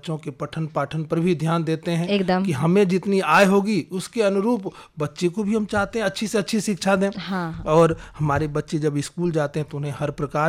बच्चों के पठन पाठन पर भी ध्यान देते हैं एकदम। कि हमें जितनी आय होगी उसके अनुरूप बच्चे को भी हम चाहते हैं अच्छी से अच्छी शिक्षा दें। हाँ। और हमारे बच्चे जब स्कूल जाते हैं तो उन्हें हर प्रकार